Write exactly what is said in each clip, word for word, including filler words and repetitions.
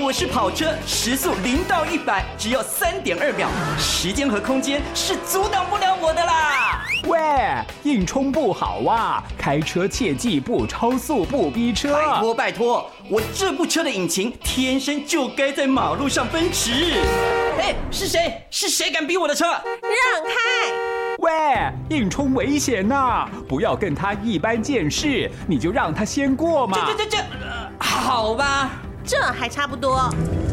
我是跑车，时速零到一百只要三点二秒，时间和空间是阻挡不了我的啦！ 喂，硬冲不好啊，开车切记不超速不逼车。 拜托拜托，我这部车的引擎天生就该在马路上奔驰。哎，是谁？是谁敢逼我的车？ 让开！ 喂，硬冲危险呐、啊，不要跟他一般见识，你就让他先过嘛。 这这这这、呃，好吧， 这还差不多。啊！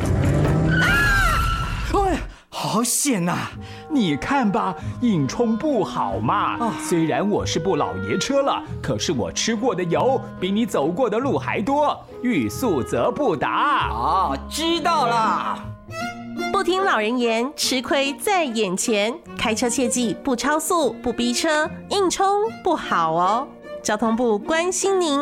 哎，好险呐、啊！ 你看吧，硬冲不好嘛。哦、虽然我是部老爷车了，可是我吃过的油比你走过的路还多，欲速则不达。 哦，知道了。 不听老人言，吃亏在眼前。开车切记不超速、不逼车，硬冲不好哦。交通部关心您。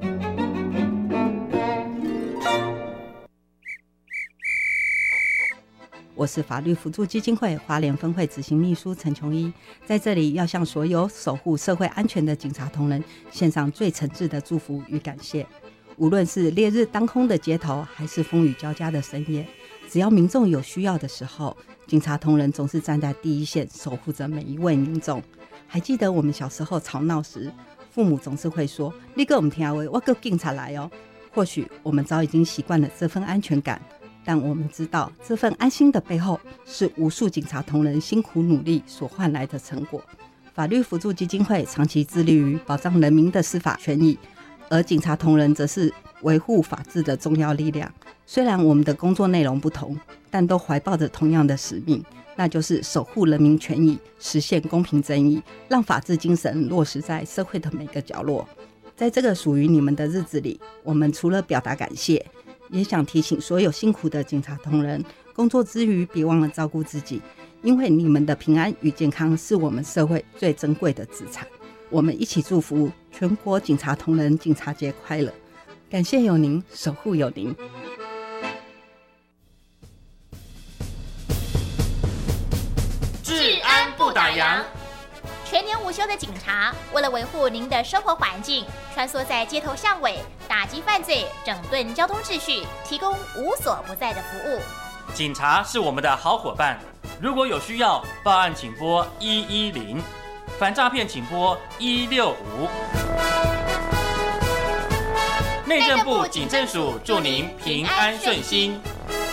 我是法律辅助基金会花莲分会执行秘书陈琼一，在这里要向所有守护社会安全的警察同仁献上最诚挚的祝福与感谢。无论是烈日当空的街头，还是风雨交加的深夜，只要民众有需要的时候，警察同仁总是站在第一线，守护着每一位民众。还记得我们小时候吵闹时，父母总是会说：“你给我们听话，我叫警察来哦。”或许我们早已经习惯了这份安全感，但我们知道这份安心的背后，是无数警察同仁辛苦努力所换来的成果。法律辅助基金会长期致力于保障人民的司法权益，而警察同仁则是维护法治的重要力量。虽然我们的工作内容不同，但都怀抱着同样的使命，那就是守护人民权益，实现公平正义，让法治精神落实在社会的每个角落。在这个属于你们的日子里，我们除了表达感谢，也想提醒所有辛苦的警察同仁，工作之余别忘了照顾自己，因为你们的平安与健康是我们社会最珍贵的资产。我们一起祝福全国警察同仁警察节快乐！感谢有您，守护有您。 治安不打烊。全年无休的警察，为了维护您的生活环境，穿梭在街头巷尾，打击犯罪，整顿交通秩序，提供无所不在的服务。 警察是我们的好伙伴，如果有需要报案，请拨一一零，反诈骗请拨一六五。内政部警政署祝您平安顺心。